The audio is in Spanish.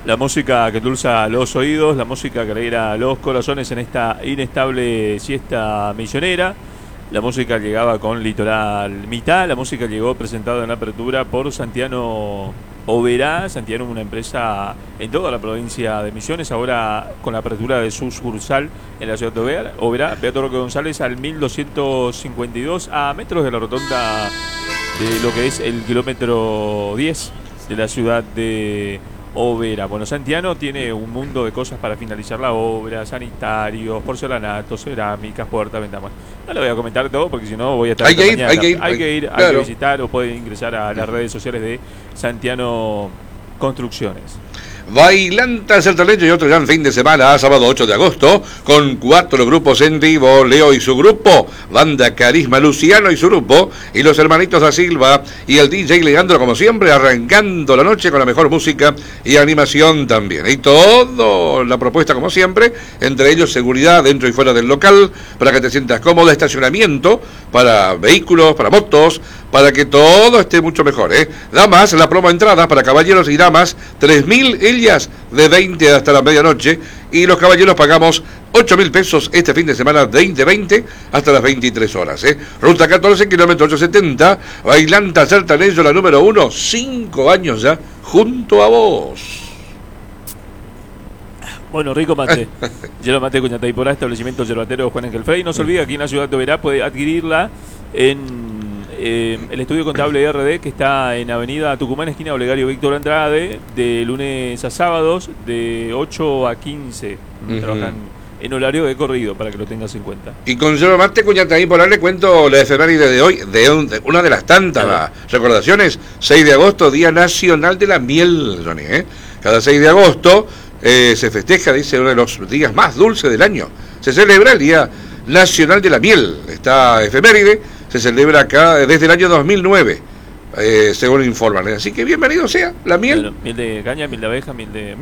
La música que endulza los oídos, la música que alegra los corazones en esta inestable siesta misionera. La música llegaba con Litoral Mitad, la música llegó presentada en la apertura por Santiano Oberá. Santiano, una empresa en toda la provincia de Misiones, ahora con la apertura de su sucursal en la ciudad de Oberá. Beato Roque González al 1252, a metros de la rotonda de lo que es el kilómetro 10 de la ciudad de Oberá. Bueno, Santiano tiene un mundo de cosas para finalizar la obra: sanitarios, porcelanatos, cerámicas, puertas, ventanas. No le voy a comentar todo porque si no voy a estar hay que ir, hay claro, que visitar, o pueden ingresar a las redes sociales de Santiano Construcciones. Bailanta Sertanejo y otro gran fin de semana, sábado 8 de agosto, con 4 grupos en vivo: Leo y su grupo, Banda Carisma, Luciano y su grupo, y los hermanitos da Silva y el DJ Leandro, como siempre, arrancando la noche con la mejor música y animación también. Y todo la propuesta, como siempre, entre ellos seguridad dentro y fuera del local, para que te sientas cómodo, estacionamiento para vehículos, para motos, para que todo esté mucho mejor, ¿eh? Damas, la promo entradas para caballeros y damas, 3.000 ellas de 20 hasta la medianoche, y los caballeros pagamos 8.000 pesos este fin de semana, 20 hasta las 23 horas, ¿eh? Ruta 14, kilómetro 870, Bailanta Sertanejo, la número 1, 5 años ya, junto a vos. Bueno, rico mate. Yerba mate Coñatayporá, establecimiento yerbatero Juan Ángel Frey. No se olvide, aquí en la ciudad de Oberá puede adquirirla en el estudio contable RD, que está en Avenida Tucumán, esquina Olegario Víctor Andrade, de lunes a sábados, de 8 a 15. Trabajan en horario de corrido, para que lo tengas en cuenta. Y con yerba mate Coñatayporá le cuento la efeméride de hoy, de una de las tantas recordaciones: 6 de agosto, Día Nacional de la Miel, Johnny, ¿eh? Cada 6 de agosto se festeja, dice, uno de los días más dulces del año. Se celebra el Día Nacional de la Miel. Esta efeméride se celebra acá desde el año 2009, según informan. Así que bienvenido sea la miel. Miel de caña, miel de abeja, miel de